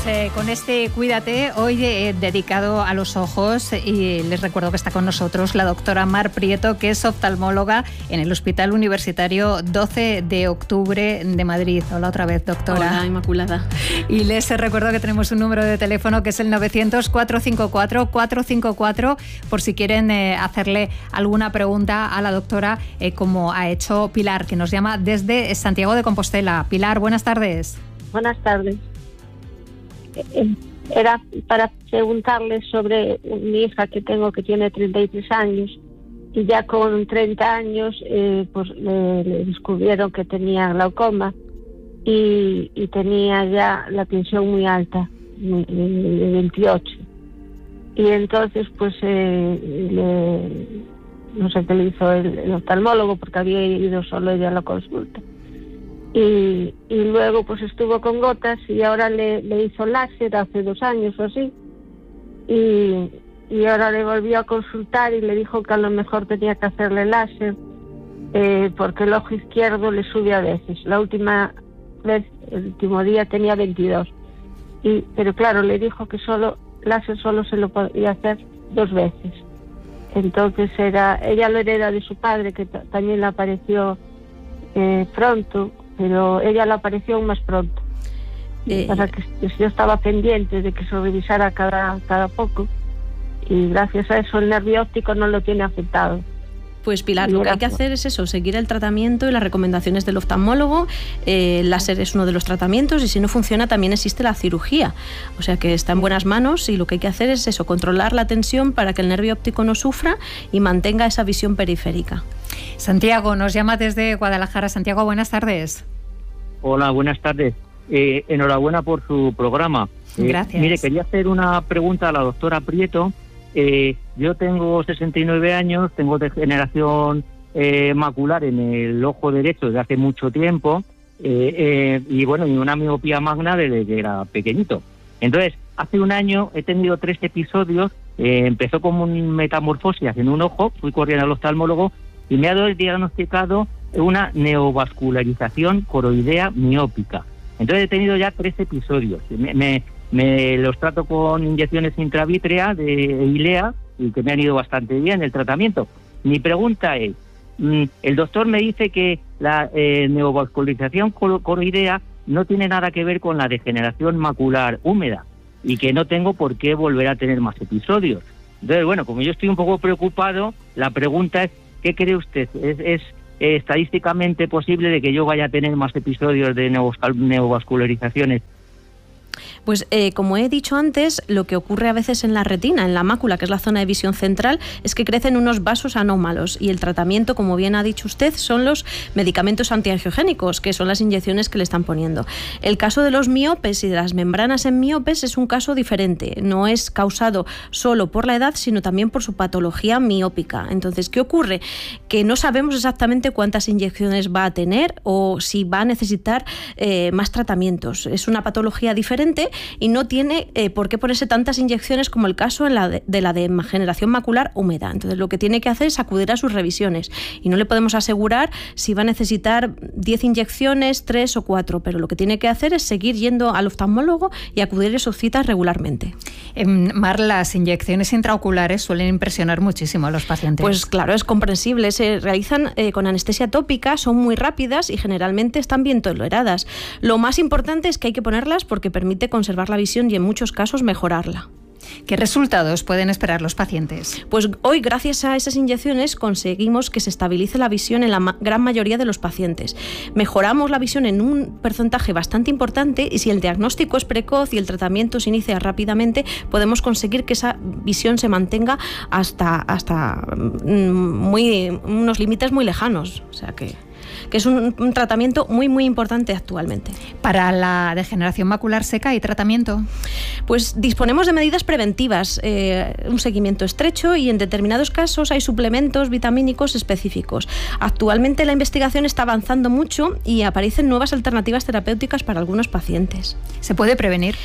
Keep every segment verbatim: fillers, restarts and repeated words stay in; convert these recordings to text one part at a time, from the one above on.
Pues eh, con este Cuídate, hoy eh, dedicado a los ojos, y les recuerdo que está con nosotros la doctora Mar Prieto, que es oftalmóloga en el Hospital Universitario doce de octubre de Madrid. Hola otra vez, doctora. Hola, Inmaculada. Y les recuerdo que tenemos un número de teléfono que es el novecientos, cuatrocientos cincuenta y cuatro, cuatrocientos cincuenta y cuatro, por si quieren eh, hacerle alguna pregunta a la doctora, eh, como ha hecho Pilar, que nos llama desde Santiago de Compostela. Pilar, buenas tardes. Buenas tardes. Era para preguntarle sobre mi hija que tengo, que tiene treinta y tres años, y ya con treinta años eh, pues le, le descubrieron que tenía glaucoma y, y tenía ya la tensión muy alta, de veintiocho. Y entonces pues eh, le, no sé qué le hizo el, el oftalmólogo, porque había ido solo ella a la consulta. Y, y luego pues estuvo con gotas y ahora le, le hizo láser hace dos años o así, y, y ahora le volvió a consultar y le dijo que a lo mejor tenía que hacerle láser eh, porque el ojo izquierdo le sube a veces. La última vez, el último día tenía veintidós, y, pero claro, le dijo que solo láser solo se lo podía hacer dos veces. Entonces era, ella lo hereda de su padre, que t- también le apareció eh, pronto, pero ella le apareció aún más pronto. Eh, o sea, que yo estaba pendiente de que se revisara cada, cada poco, y gracias a eso el nervio óptico no lo tiene afectado. Pues Pilar, lo que hay que hacer es eso, seguir el tratamiento y las recomendaciones del oftalmólogo. Eh, el láser es uno de los tratamientos, y si no funciona también existe la cirugía. O sea que está en buenas manos, y lo que hay que hacer es eso, controlar la tensión para que el nervio óptico no sufra y mantenga esa visión periférica. Santiago nos llama desde Guadalajara. Santiago, buenas tardes. Hola, buenas tardes. Eh, enhorabuena por su programa. Eh, Gracias. Mire, quería hacer una pregunta a la doctora Prieto. Eh, yo tengo sesenta y nueve años, tengo degeneración eh, macular en el ojo derecho desde hace mucho tiempo, eh, eh, y bueno, y una miopía magna desde que era pequeñito. Entonces, hace un año he tenido tres episodios. Eh, empezó como un metamorfosis en un ojo, fui corriendo al oftalmólogo y me ha diagnosticado una neovascularización coroidea miópica. Entonces he tenido ya tres episodios. Me, me, me los trato con inyecciones intravítrea de Eylea, y que me han ido bastante bien el tratamiento. Mi pregunta es, el doctor me dice que la eh, neovascularización coroidea no tiene nada que ver con la degeneración macular húmeda, y que no tengo por qué volver a tener más episodios. Entonces, bueno, como yo estoy un poco preocupado, la pregunta es, ¿qué cree usted? ¿Es, es eh, estadísticamente posible de que yo vaya a tener más episodios de neovascularizaciones? Pues eh, como he dicho antes, lo que ocurre a veces en la retina, en la mácula, que es la zona de visión central, es que crecen unos vasos anómalos, y el tratamiento, como bien ha dicho usted, son los medicamentos antiangiogénicos, que son las inyecciones que le están poniendo. El caso de los miopes y de las membranas en miopes es un caso diferente. No es causado solo por la edad, sino también por su patología miópica. Entonces, ¿qué ocurre? Que no sabemos exactamente cuántas inyecciones va a tener o si va a necesitar eh, más tratamientos. Es una patología diferente y no tiene eh, por qué ponerse tantas inyecciones como el caso en la de, de la degeneración macular húmeda. Entonces, lo que tiene que hacer es acudir a sus revisiones, y no le podemos asegurar si va a necesitar diez inyecciones, tres o cuatro, pero lo que tiene que hacer es seguir yendo al oftalmólogo y acudir a sus citas regularmente. Eh, Mar, las inyecciones intraoculares suelen impresionar muchísimo a los pacientes. Pues claro, es comprensible. Se realizan eh, con anestesia tópica, son muy rápidas y generalmente están bien toleradas. Lo más importante es que hay que ponerlas porque permite conservar la visión y en muchos casos mejorarla. ¿Qué resultados pueden esperar los pacientes? Pues hoy, gracias a esas inyecciones, conseguimos que se estabilice la visión en la ma- gran mayoría de los pacientes. Mejoramos la visión en un porcentaje bastante importante, y si el diagnóstico es precoz y el tratamiento se inicia rápidamente, podemos conseguir que esa visión se mantenga hasta, hasta muy, unos límites muy lejanos. O sea que... que es un, un tratamiento muy muy importante actualmente. ¿Para la degeneración macular seca hay tratamiento? Pues disponemos de medidas preventivas, eh, un seguimiento estrecho, y en determinados casos hay suplementos vitamínicos específicos. Actualmente la investigación está avanzando mucho y aparecen nuevas alternativas terapéuticas para algunos pacientes. ¿Se puede prevenir?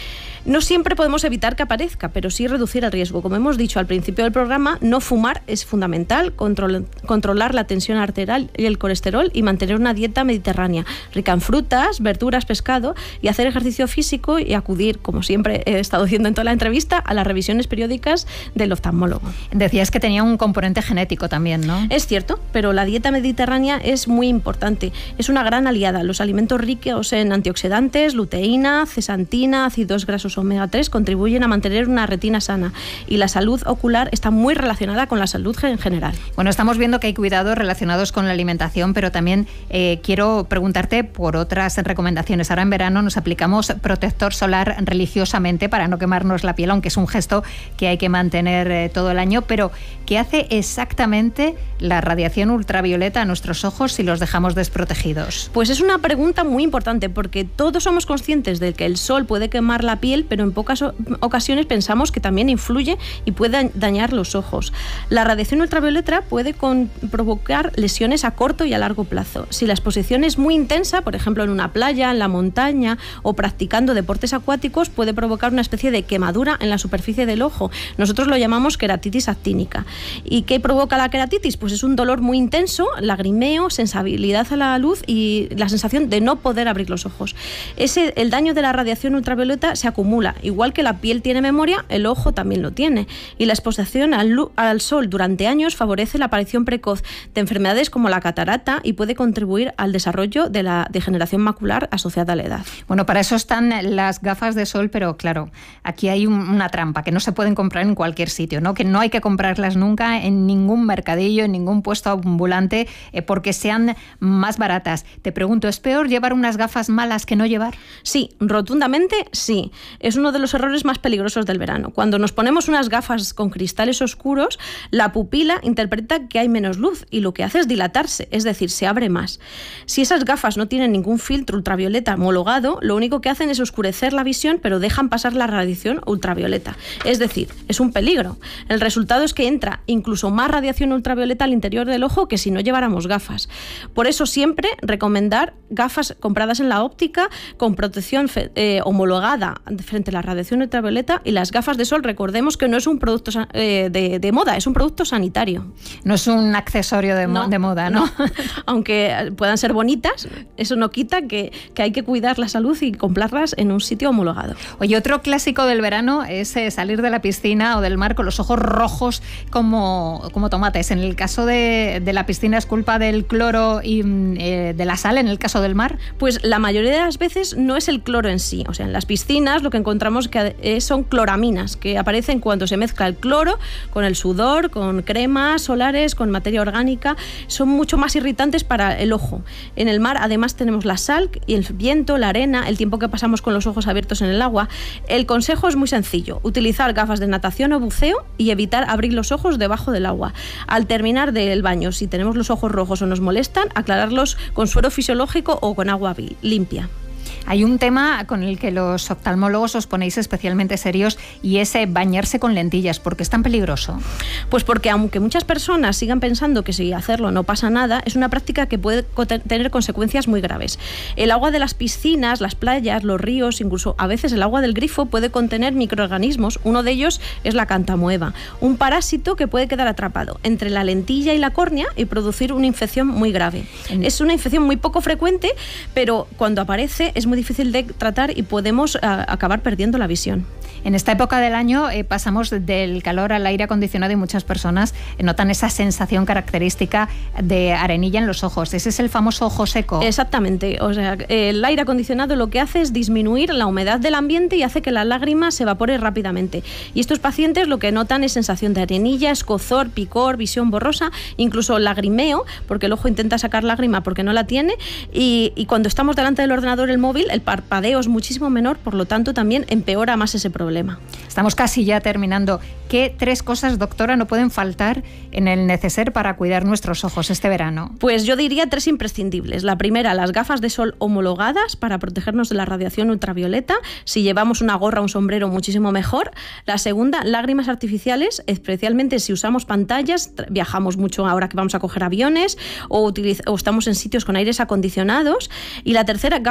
No siempre podemos evitar que aparezca, pero sí reducir el riesgo. Como hemos dicho al principio del programa, no fumar es fundamental, control, controlar la tensión arterial y el colesterol y mantener una dieta mediterránea, rica en frutas, verduras, pescado, y hacer ejercicio físico y acudir, como siempre he estado diciendo en toda la entrevista, a las revisiones periódicas del oftalmólogo. Decías que tenía un componente genético también, ¿no? Es cierto, pero la dieta mediterránea es muy importante. Es una gran aliada. Los alimentos ricos en antioxidantes, luteína, zeaxantina, ácidos grasos omega tres contribuyen a mantener una retina sana, y la salud ocular está muy relacionada con la salud en general. Bueno, estamos viendo que hay cuidados relacionados con la alimentación, pero también eh, quiero preguntarte por otras recomendaciones. Ahora en verano nos aplicamos protector solar religiosamente para no quemarnos la piel, aunque es un gesto que hay que mantener eh, todo el año, pero ¿qué hace exactamente la radiación ultravioleta a nuestros ojos si los dejamos desprotegidos? Pues es una pregunta muy importante, porque todos somos conscientes de que el sol puede quemar la piel, pero en pocas ocasiones pensamos que también influye y puede dañar los ojos. La radiación ultravioleta puede con, provocar lesiones a corto y a largo plazo. Si la exposición es muy intensa, por ejemplo en una playa, en la montaña o practicando deportes acuáticos, puede provocar una especie de quemadura en la superficie del ojo. Nosotros lo llamamos queratitis actínica. ¿Y qué provoca la queratitis? Pues es un dolor muy intenso, lagrimeo, sensibilidad a la luz y la sensación de no poder abrir los ojos. Ese, el daño de la radiación ultravioleta se acumula. Igual que la piel tiene memoria, el ojo también lo tiene. Y la exposición al, al sol durante años favorece la aparición precoz de enfermedades como la catarata y puede contribuir al desarrollo de la degeneración macular asociada a la edad. Bueno, para eso están las gafas de sol, pero claro, aquí hay un, una trampa, que no se pueden comprar en cualquier sitio, ¿no? Que no hay que comprarlas nunca en ningún mercadillo, en ningún puesto ambulante, eh, porque sean más baratas. Te pregunto, ¿es peor llevar unas gafas malas que no llevar? Sí, rotundamente sí. Es uno de los errores más peligrosos del verano. Cuando nos ponemos unas gafas con cristales oscuros, la pupila interpreta que hay menos luz y lo que hace es dilatarse, es decir, se abre más. Si esas gafas no tienen ningún filtro ultravioleta homologado, lo único que hacen es oscurecer la visión, pero dejan pasar la radiación ultravioleta. Es decir, es un peligro. El resultado es que entra incluso más radiación ultravioleta al interior del ojo que si no lleváramos gafas. Por eso siempre recomendar gafas compradas en la óptica con protección eh, homologada frente a la radiación ultravioleta, y las gafas de sol, recordemos que no es un producto eh, de, de moda, es un producto sanitario. No es un accesorio de, mo- no, de moda, ¿no? no. Aunque puedan ser bonitas, eso no quita que, que hay que cuidar la salud y comprarlas en un sitio homologado. Oye, otro clásico del verano es eh, salir de la piscina o del mar con los ojos rojos como, como tomates. En el caso de, de la piscina, ¿es culpa del cloro y eh, de la sal en el caso del mar? Pues la mayoría de las veces no es el cloro en sí. O sea, en las piscinas lo que encontramos que son cloraminas, que aparecen cuando se mezcla el cloro con el sudor, con cremas solares, con materia orgánica. Son mucho más irritantes para el ojo. En el mar además tenemos la sal y el viento, la arena, el tiempo que pasamos con los ojos abiertos en el agua. El consejo es muy sencillo: utilizar gafas de natación o buceo y evitar abrir los ojos debajo del agua. Al terminar del baño, si tenemos los ojos rojos o nos molestan, aclararlos con suero fisiológico o con agua limpia. Hay un tema con el que los oftalmólogos os ponéis especialmente serios, y es bañarse con lentillas. ¿Por qué es tan peligroso? Pues porque aunque muchas personas sigan pensando que si hacerlo no pasa nada, es una práctica que puede tener consecuencias muy graves. El agua de las piscinas, las playas, los ríos, incluso a veces el agua del grifo puede contener microorganismos. Uno de ellos es la cantamueva, un parásito que puede quedar atrapado entre la lentilla y la córnea y producir una infección muy grave. Es una infección muy poco frecuente, pero cuando aparece es muy difícil de tratar y podemos uh, acabar perdiendo la visión. En esta época del año eh, pasamos del calor al aire acondicionado y muchas personas notan esa sensación característica de arenilla en los ojos. Ese es el famoso ojo seco. Exactamente. O sea, el aire acondicionado lo que hace es disminuir la humedad del ambiente y hace que la lágrima se evapore rápidamente. Y estos pacientes lo que notan es sensación de arenilla, escozor, picor, visión borrosa, incluso lagrimeo, porque el ojo intenta sacar lágrima porque no la tiene. Y, y cuando estamos delante del ordenador, el móvil, el parpadeo es muchísimo menor, por lo tanto también empeora más ese problema. Estamos casi ya terminando. ¿Qué tres cosas, doctora, no pueden faltar en el neceser para cuidar nuestros ojos este verano? Pues yo diría tres imprescindibles. La primera, las gafas de sol homologadas para protegernos de la radiación ultravioleta. Si llevamos una gorra o un sombrero, muchísimo mejor. La segunda, lágrimas artificiales, especialmente si usamos pantallas, viajamos mucho ahora que vamos a coger aviones o, utiliz- o estamos en sitios con aires acondicionados. Y la tercera, gafas de natación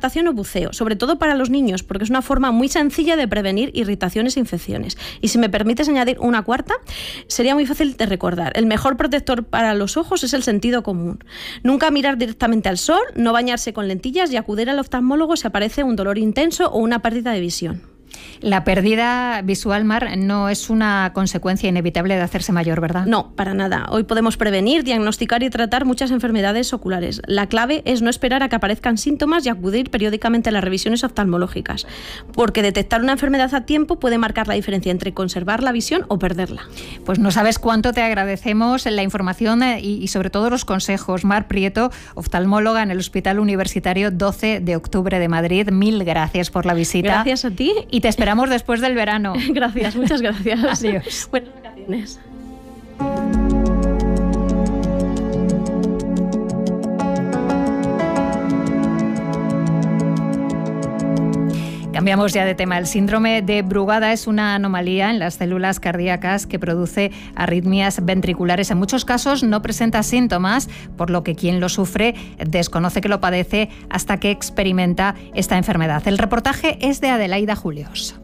hidratación o buceo, sobre todo para los niños, porque es una forma muy sencilla de prevenir irritaciones e infecciones. Y si me permites añadir una cuarta, sería muy fácil de recordar. El mejor protector para los ojos es el sentido común. Nunca mirar directamente al sol, no bañarse con lentillas y acudir al oftalmólogo si aparece un dolor intenso o una pérdida de visión. La pérdida visual, Mar, no es una consecuencia inevitable de hacerse mayor, ¿verdad? No, para nada. Hoy podemos prevenir, diagnosticar y tratar muchas enfermedades oculares. La clave es no esperar a que aparezcan síntomas y acudir periódicamente a las revisiones oftalmológicas, porque detectar una enfermedad a tiempo puede marcar la diferencia entre conservar la visión o perderla. Pues no sabes cuánto te agradecemos la información y, y sobre todo los consejos. Mar Prieto, oftalmóloga en el Hospital Universitario doce de octubre de Madrid. Mil gracias por la visita. Gracias a ti. Y te esperamos después del verano. Gracias, muchas gracias. Adiós. Buenas vacaciones. Cambiamos ya de tema. El síndrome de Brugada es una anomalía en las células cardíacas que produce arritmias ventriculares. En muchos casos no presenta síntomas, por lo que quien lo sufre desconoce que lo padece hasta que experimenta esta enfermedad. El reportaje es de Adelaida Julios.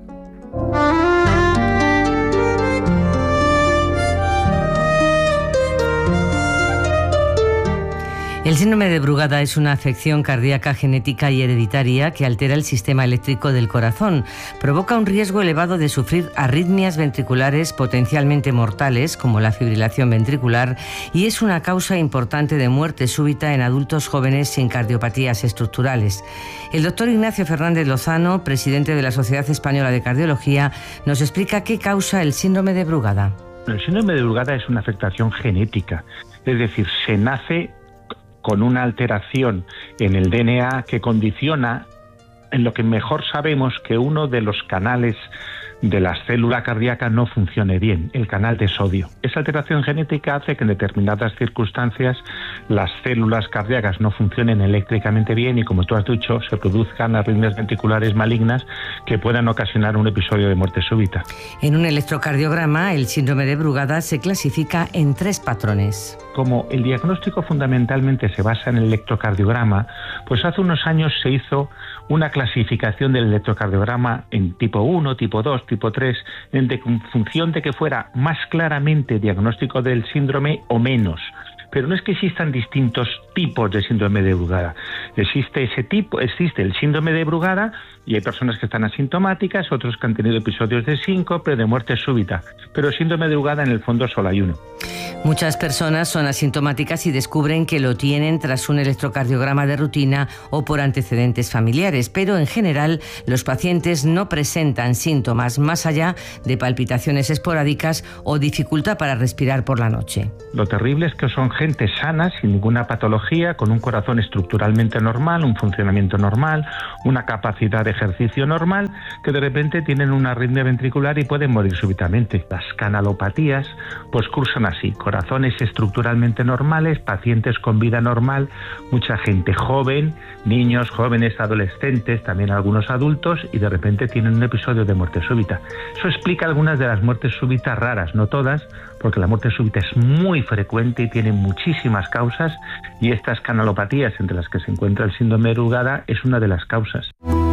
El síndrome de Brugada es una afección cardíaca genética y hereditaria que altera el sistema eléctrico del corazón. Provoca un riesgo elevado de sufrir arritmias ventriculares potencialmente mortales, como la fibrilación ventricular, y es una causa importante de muerte súbita en adultos jóvenes sin cardiopatías estructurales. El doctor Ignacio Fernández Lozano, presidente de la Sociedad Española de Cardiología, nos explica qué causa el síndrome de Brugada. El síndrome de Brugada es una afectación genética, es decir, se nace con una alteración en el D N A que condiciona, en lo que mejor sabemos, que uno de los canales de la célula cardíaca no funcione bien, el canal de sodio. Esa alteración genética hace que en determinadas circunstancias las células cardíacas no funcionen eléctricamente bien y, como tú has dicho, se produzcan arritmias ventriculares malignas que puedan ocasionar un episodio de muerte súbita. En un electrocardiograma, el síndrome de Brugada se clasifica en tres patrones. Como el diagnóstico fundamentalmente se basa en el electrocardiograma, pues hace unos años se hizo una clasificación del electrocardiograma en tipo uno, tipo dos, tipo tres, en, de, en función de que fuera más claramente diagnóstico del síndrome o menos. Pero no es que existan distintos tipos de síndrome de Brugada. Existe ese tipo, existe el síndrome de Brugada y hay personas que están asintomáticas, otros que han tenido episodios de síncope, de muerte súbita. Pero el síndrome de Brugada en el fondo solo hay uno. Muchas personas son asintomáticas y descubren que lo tienen tras un electrocardiograma de rutina o por antecedentes familiares, pero en general los pacientes no presentan síntomas más allá de palpitaciones esporádicas o dificultad para respirar por la noche. Lo terrible es que son gente sana, sin ninguna patología, con un corazón estructuralmente normal, un funcionamiento normal, una capacidad de ejercicio normal, que de repente tienen una arritmia ventricular y pueden morir súbitamente. Las canalopatías pues cursan así: corazones estructuralmente normales, pacientes con vida normal, mucha gente joven, niños, jóvenes, adolescentes, también algunos adultos, y de repente tienen un episodio de muerte súbita. Eso explica algunas de las muertes súbitas raras, no todas, porque la muerte súbita es muy frecuente y tiene muchísimas causas, y estas canalopatías, entre las que se encuentra el síndrome de Brugada, es una de las causas.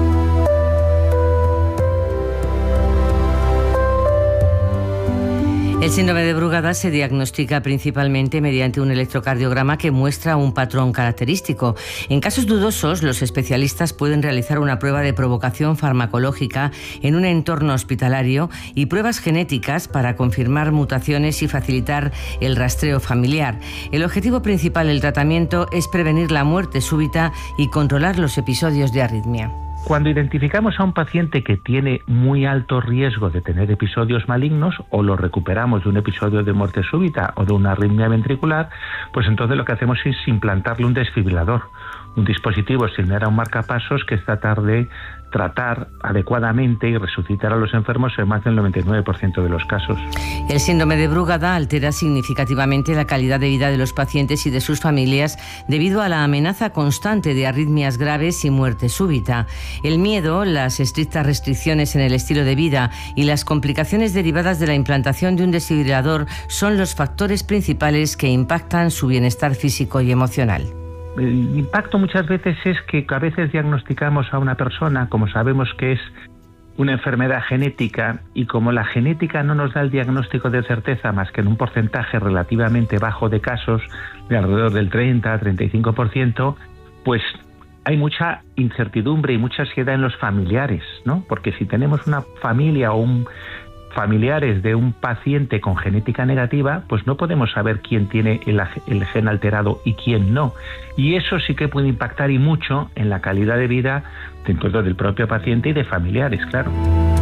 El síndrome de Brugada se diagnostica principalmente mediante un electrocardiograma que muestra un patrón característico. En casos dudosos, los especialistas pueden realizar una prueba de provocación farmacológica en un entorno hospitalario y pruebas genéticas para confirmar mutaciones y facilitar el rastreo familiar. El objetivo principal del tratamiento es prevenir la muerte súbita y controlar los episodios de arritmia. Cuando identificamos a un paciente que tiene muy alto riesgo de tener episodios malignos o lo recuperamos de un episodio de muerte súbita o de una arritmia ventricular, pues entonces lo que hacemos es implantarle un desfibrilador, un dispositivo similar a un marcapasos que es tratar de tratar adecuadamente y resucitar a los enfermos en más del noventa y nueve por ciento de los casos. El síndrome de Brugada altera significativamente la calidad de vida de los pacientes y de sus familias debido a la amenaza constante de arritmias graves y muerte súbita. El miedo, las estrictas restricciones en el estilo de vida y las complicaciones derivadas de la implantación de un desfibrilador son los factores principales que impactan su bienestar físico y emocional. el impacto muchas veces es que a veces diagnosticamos a una persona, como sabemos que es una enfermedad genética, y como la genética no nos da el diagnóstico de certeza más que en un porcentaje relativamente bajo de casos, de alrededor del treinta a treinta y cinco por ciento, pues hay mucha incertidumbre y mucha ansiedad en los familiares, ¿no? Porque si tenemos una familia o un familiares de un paciente con genética negativa, pues no podemos saber quién tiene el, el gen alterado y quién no. Y eso sí que puede impactar y mucho en la calidad de vida dentro del propio paciente y de familiares, claro.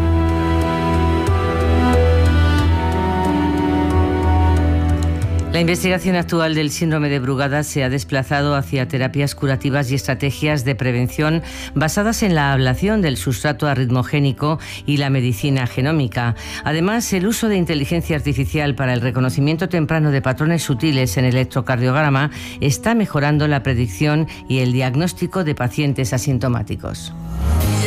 La investigación actual del síndrome de Brugada se ha desplazado hacia terapias curativas y estrategias de prevención basadas en la ablación del sustrato arritmogénico y la medicina genómica. Además, el uso de inteligencia artificial para el reconocimiento temprano de patrones sutiles en electrocardiograma está mejorando la predicción y el diagnóstico de pacientes asintomáticos.